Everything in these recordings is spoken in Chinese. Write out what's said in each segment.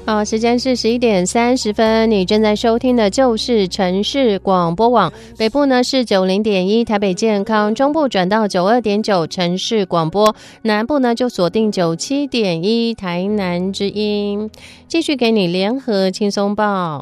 好，时间是11:30，你正在收听的就是城市广播网，北部呢是90.1台北健康，中部转到92.9城市广播，南部呢就锁定97.1台南之音。继续给你联合轻松报。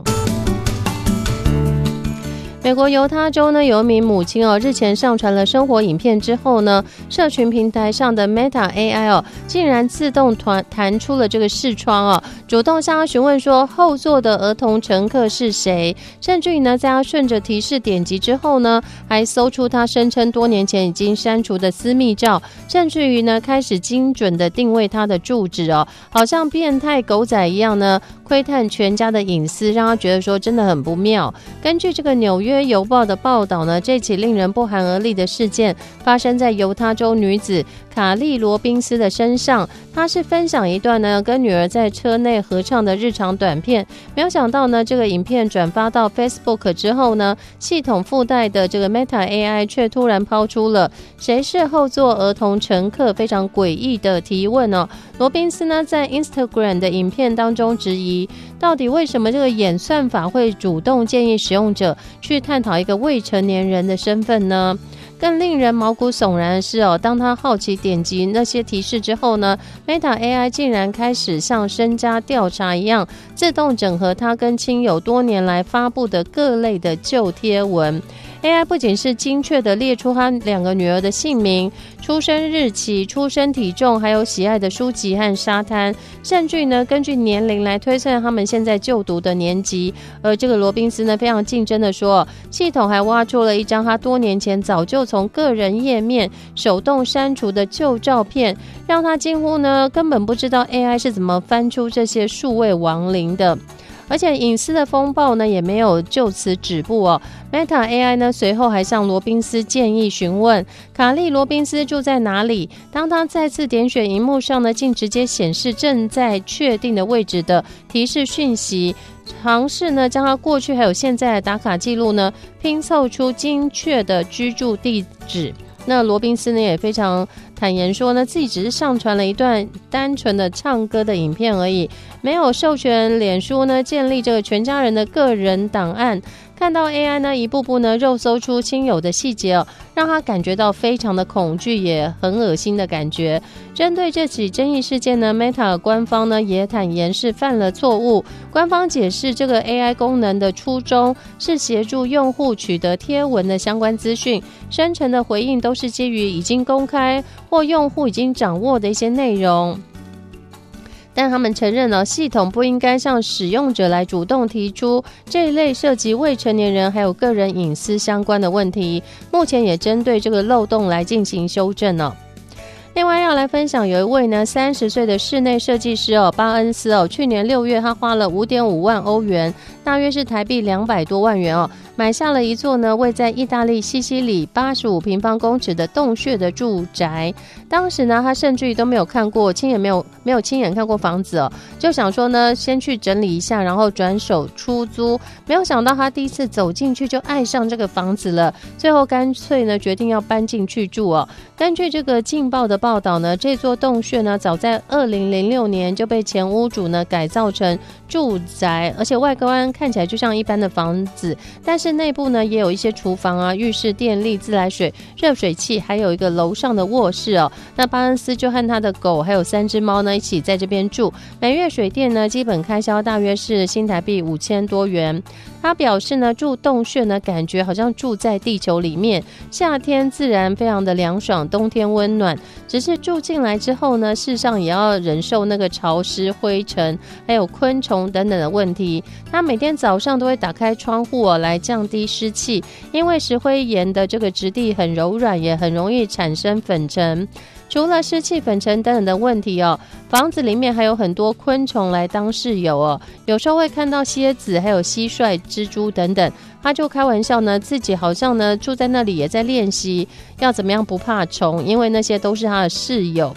美国犹他州呢有一名母亲日前上传了生活影片之后呢，社群平台上的 Meta AI 竟然自动弹出了这个视窗主动向他询问说后座的儿童乘客是谁，甚至于呢在他顺着提示点击之后呢，还搜出他声称多年前已经删除的私密照，甚至于呢开始精准的定位他的住址好像变态狗仔一样呢，窥探全家的隐私，让他觉得说真的很不妙。根据这个纽约邮报的报道呢，这起令人不寒而栗的事件发生在犹他州女子卡莉罗宾斯的身上。她是分享一段呢跟女儿在车内合唱的日常短片，没有想到呢这个影片转发到 Facebook 之后呢，系统附带的这个 Meta AI 却突然抛出了谁是后座儿童乘客非常诡异的提问罗宾斯呢在 Instagram 的影片当中质疑，到底为什么这个演算法会主动建议使用者去探讨一个未成年人的身份呢？更令人毛骨悚然的是当他好奇点击那些提示之后呢， Meta AI 竟然开始像身家调查一样，自动整合他跟亲友多年来发布的各类的旧贴文。AI 不仅是精确地列出他2个女儿的姓名、出生日期、出生体重，还有喜爱的书籍和沙滩，甚至呢根据年龄来推算他们现在就读的年级。而这个罗宾斯呢非常竞争的说，系统还挖出了一张他多年前早就从个人页面手动删除的旧照片，让他几乎呢根本不知道 AI 是怎么翻出这些数位亡灵的。而且隐私的风暴呢也没有就此止步Meta AI 呢随后还向罗宾斯建议询问卡莉罗宾斯住在哪里，当他再次点选荧幕上呢，竟直接显示正在确定的位置的提示讯息，尝试呢将他过去还有现在的打卡记录呢拼凑出精确的居住地址。那罗宾斯呢也非常坦言说呢，自己只是上传了一段单纯的唱歌的影片而已，没有授权脸书呢建立这个全家人的个人档案。看到 AI 呢一步步呢肉搜出亲友的细节让他感觉到非常的恐惧，也很恶心的感觉。针对这起争议事件呢， Meta 官方呢也坦言是犯了错误。官方解释这个 AI 功能的初衷是协助用户取得贴文的相关资讯，生成的回应都是基于已经公开或用户已经掌握的一些内容。但他们承认系统不应该向使用者来主动提出这一类涉及未成年人还有个人隐私相关的问题，目前也针对这个漏洞来进行修正另外要来分享有一位呢30岁的室内设计师巴恩斯去年6月他花了 5.5 万欧元，大约是台币200多万元买下了一座呢位在意大利西西里85平方公尺的洞穴的住宅。当时呢他甚至于都没有看过没有亲眼看过房子就想说呢先去整理一下，然后转手出租。没有想到他第一次走进去就爱上这个房子了，最后干脆呢决定要搬进去住根据这个劲爆的报道呢，这座洞穴呢早在2006年就被前屋主呢改造成住宅，而且外观看起来就像一般的房子，但是内部呢也有一些厨房浴室、电力、自来水、热水器，还有一个楼上的卧室那巴恩斯就和他的狗还有3只猫呢一起在这边住，每月水电呢基本开销大约是新台币5000多元。他表示呢住洞穴呢感觉好像住在地球里面，夏天自然非常的凉爽，冬天温暖，只是住进来之后呢，事实上也要忍受那个潮湿、灰尘还有昆虫等等的问题。他每天早上都会打开窗户来降低湿气，因为石灰岩的这个质地很柔软，也很容易产生粉尘。除了湿气、粉尘等等的问题房子里面还有很多昆虫来当室友有时候会看到蝎子还有蟋蟀、蜘蛛等等。他就开玩笑呢，自己好像呢住在那里也在练习要怎么样不怕虫，因为那些都是他的室友。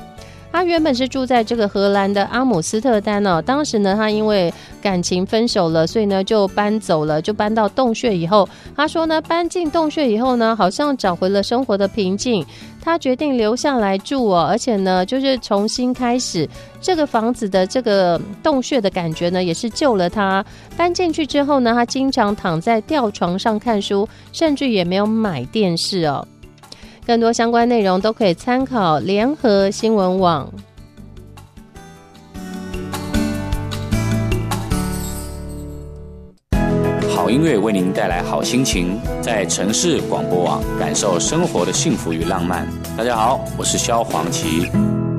他原本是住在这个荷兰的阿姆斯特丹哦，当时呢，他因为感情分手了，所以呢就搬走了，就搬到洞穴以后，他说呢，搬进洞穴以后呢，好像找回了生活的平静，他决定留下来住哦，而且呢，就是重新开始。这个房子的这个洞穴的感觉呢，也是救了他。搬进去之后呢，他经常躺在吊床上看书，甚至也没有买电视哦。更多相关内容都可以参考联合新闻网。 好音乐为您带来好心情，在城市广播网感受生活的幸福与浪漫。大家好，我是萧煌奇。